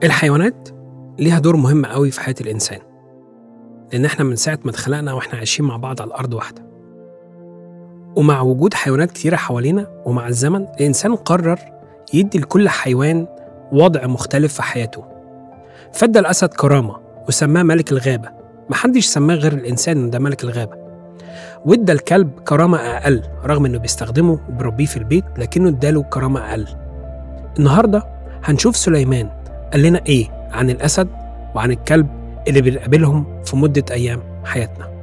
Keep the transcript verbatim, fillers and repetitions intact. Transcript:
الحيوانات ليها دور مهم قوي في حياة الإنسان، لأن إحنا من ساعة ما اتخلقنا وإحنا عايشين مع بعض على الأرض واحدة. ومع وجود حيوانات كتيرة حوالينا ومع الزمن الإنسان قرر يدي لكل حيوان وضع مختلف في حياته. فادى الأسد كرامة وسماه ملك الغابة، محدش سماه غير الإنسان إن ده ملك الغابة. وادى الكلب كرامة أقل رغم إنه بيستخدمه وبيربيه في البيت، لكنه اداله كرامة أقل. النهاردة هنشوف سليمان قال لنا إيه عن الأسد وعن الكلب اللي بنقابلهم في مدة أيام حياتنا.